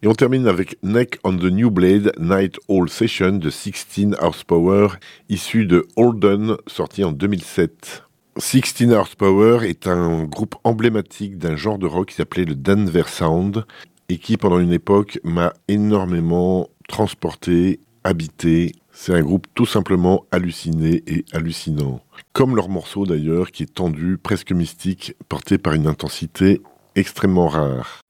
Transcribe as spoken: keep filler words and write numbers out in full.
Et on termine avec Neck on the New Blade Night Owl Session de sixteen Horsepower, issu de Holden, sorti en deux mille sept. sixteen Horsepower est un groupe emblématique d'un genre de rock qui s'appelait le Denver Sound et qui, pendant une époque, m'a énormément transporté, habité. C'est un groupe tout simplement halluciné et hallucinant. Comme leur morceau d'ailleurs, qui est tendu, presque mystique, porté par une intensité extrêmement rare.